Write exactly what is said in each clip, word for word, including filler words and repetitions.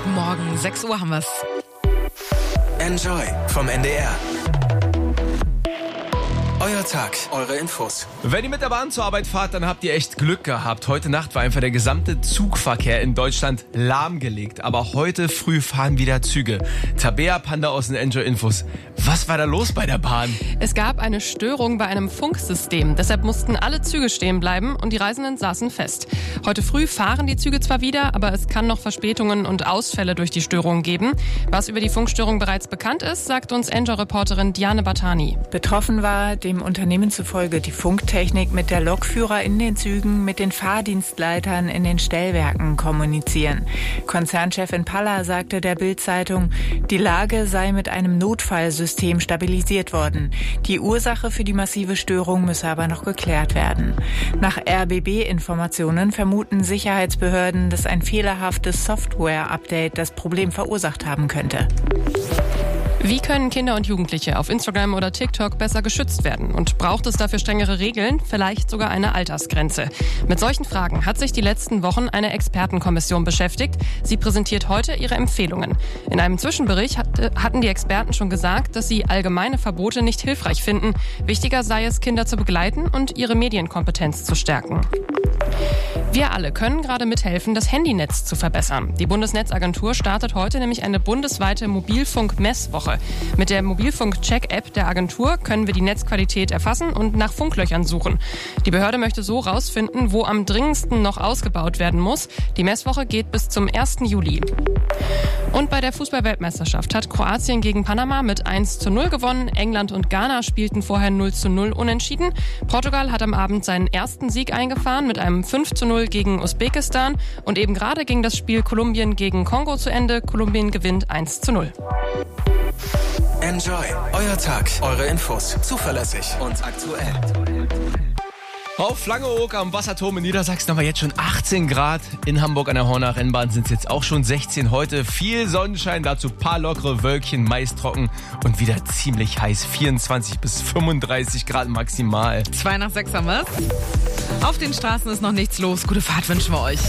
Guten Morgen, sechs Uhr haben wir's. Enjoy vom N D R. Euer Tag, eure Infos. Wenn ihr mit der Bahn zur Arbeit fahrt, dann habt ihr echt Glück gehabt. Heute Nacht war einfach der gesamte Zugverkehr in Deutschland lahmgelegt. Aber heute früh fahren wieder Züge. Tabea Panda aus den Enjoy Infos. Was war da los bei der Bahn? Es gab eine Störung bei einem Funksystem. Deshalb mussten alle Züge stehen bleiben und die Reisenden saßen fest. Heute früh fahren die Züge zwar wieder, aber es kann noch Verspätungen und Ausfälle durch die Störung geben. Was über die Funkstörung bereits bekannt ist, sagt uns Enjoy-Reporterin Diane Batani. Betroffen war dem Unternehmen zufolge die Funktechnik, mit der Lokführer in den Zügen mit den Fahrdienstleitern in den Stellwerken kommunizieren. Konzernchefin Palla sagte der Bild-Zeitung, die Lage sei mit einem Notfallsystem stabilisiert worden. Die Ursache für die massive Störung müsse aber noch geklärt werden. Nach R B B-Informationen vermuten Sicherheitsbehörden, dass ein fehlerhaftes Software-Update das Problem verursacht haben könnte. Wie können Kinder und Jugendliche auf Instagram oder TikTok besser geschützt werden? Und braucht es dafür strengere Regeln, vielleicht sogar eine Altersgrenze? Mit solchen Fragen hat sich die letzten Wochen eine Expertenkommission beschäftigt. Sie präsentiert heute ihre Empfehlungen. In einem Zwischenbericht hatten die Experten schon gesagt, dass sie allgemeine Verbote nicht hilfreich finden. Wichtiger sei es, Kinder zu begleiten und ihre Medienkompetenz zu stärken. Wir alle können gerade mithelfen, das Handynetz zu verbessern. Die Bundesnetzagentur startet heute nämlich eine bundesweite Mobilfunk-Messwoche. Mit der Mobilfunk-Check-App der Agentur können wir die Netzqualität erfassen und nach Funklöchern suchen. Die Behörde möchte so rausfinden, wo am dringendsten noch ausgebaut werden muss. Die Messwoche geht bis zum ersten Juli. Und bei der Fußball-Weltmeisterschaft hat Kroatien gegen Panama mit eins zu null gewonnen. England und Ghana spielten vorher null zu null unentschieden. Portugal hat am Abend seinen ersten Sieg eingefahren mit einem fünf zu null gegen Usbekistan. Und eben gerade ging das Spiel Kolumbien gegen Kongo zu Ende. Kolumbien gewinnt eins zu null. Enjoy, euer Tag, eure Infos. Zuverlässig und aktuell. Auf Langeoog am Wasserturm in Niedersachsen haben wir jetzt schon achtzehn Grad. In Hamburg an der Hornacher Rennbahn sind es jetzt auch schon sechzehn. Heute viel Sonnenschein, dazu paar lockere Wölkchen, meist trocken und wieder ziemlich heiß. vierundzwanzig bis fünfunddreißig Grad maximal. Zwei nach sechs haben wir's. Auf den Straßen ist noch nichts los. Gute Fahrt wünschen wir euch.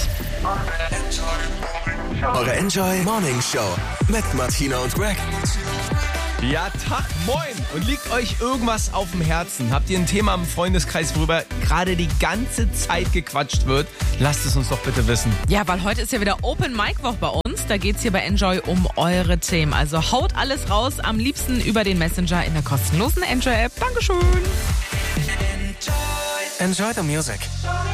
Eure Enjoy Morning Show mit Martina und Greg. Ja, Tag, moin! Und liegt euch irgendwas auf dem Herzen? Habt ihr ein Thema im Freundeskreis, worüber gerade die ganze Zeit gequatscht wird? Lasst es uns doch bitte wissen. Ja, weil heute ist ja wieder Open Mic Woche bei uns. Da geht's hier bei Enjoy um eure Themen. Also haut alles raus, am liebsten über den Messenger in der kostenlosen Enjoy-App. Dankeschön! Enjoy the music.